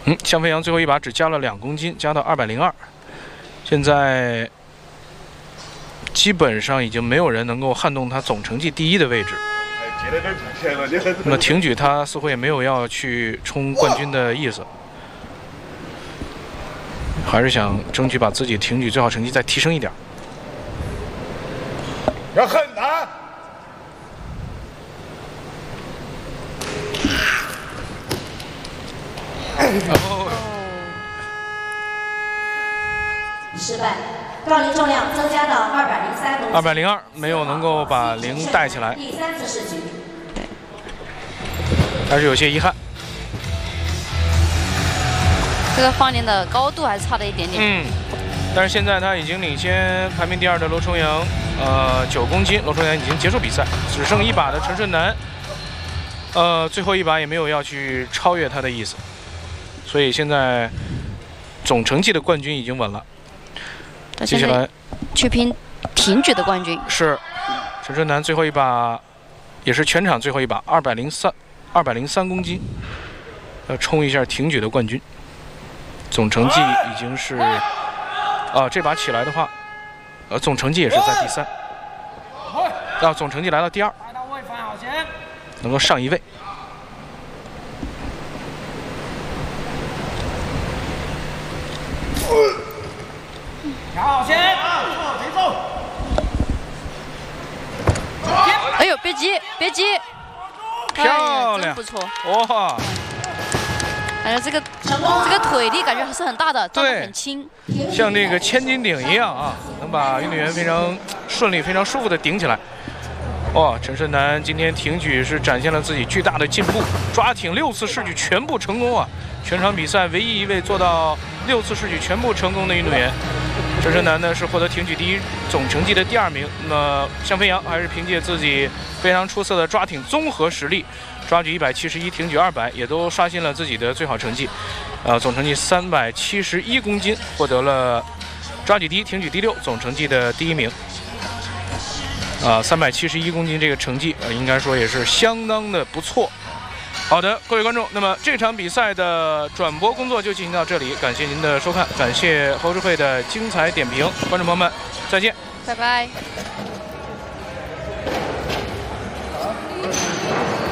向飞扬最后一把只加了2公斤，加到202。现在基本上已经没有人能够撼动他总成绩第1的位置。那么挺举他似乎也没有要去冲冠军的意思，还是想争取把自己挺举最好成绩再提升一点。 要狠打！ 失败，杠铃重量增加到203公斤。 202没有能够把0带起来， 第3次试举， 还是有些遗憾。 这个放铃的高度还是差了一点点。 但是现在他已经领先排名第2的罗重阳，9公斤。罗重阳已经结束比赛，只剩1把的陈顺南，最后1把也没有要去超越他的意思，所以现在总成绩的冠军已经稳了。接下来去拼挺举的冠军。 是陈顺南最后1把，也是全场最后1把，203公斤，要冲一下挺举的冠军。总成绩已经是。这把起来的话，总成绩也是在第3，总成绩来到第2，能够上1位。 调好先， 哎呦，别急，别急， 漂亮， 真不错， 哇！ 感觉这个腿力感觉还是很大的，抓得很轻， 像那个千斤顶一样啊，能把运动员非常顺利、非常舒服的顶起来。哇，陈顺南今天挺举是展现了自己巨大的进步，抓挺6次试举全部成功啊！全场比赛唯一一位做到6次试举全部成功的运动员。陈顺南呢是获得挺举第1总成绩的第2名。那么向飞扬还是凭借自己非常出色的抓挺综合实力。抓举171，挺举200，也都刷新了自己的最好成绩，总成绩371公斤，获得了抓举第1、挺举第6总成绩的第1名。371公斤这个成绩，应该说也是相当的不错。好的，各位观众，那么这场比赛的转播工作就进行到这里，感谢您的收看，感谢侯智慧的精彩点评，观众朋友们，再见， 拜拜。